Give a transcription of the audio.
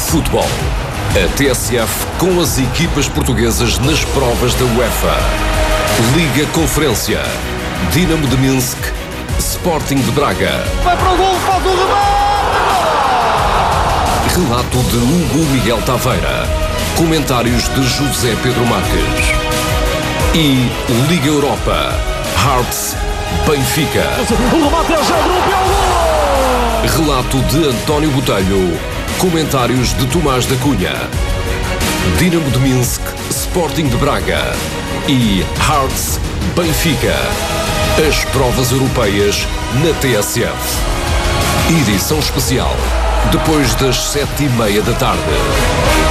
Futebol. A TSF com as equipas portuguesas nas provas da UEFA. Liga Conferência. Dinamo de Minsk, Sporting de Braga. Vai para o gol, faz o remate! Relato de Hugo Miguel Taveira. Comentários de José Pedro Marques. E Liga Europa. Hearts, Benfica. O remate é já gol! Relato de António Botelho. Comentários de Tomás da Cunha. Dinamo de Minsk, Sporting de Braga. E Hearts, Benfica. As provas europeias na TSF. Edição especial, depois das 7:30 da tarde.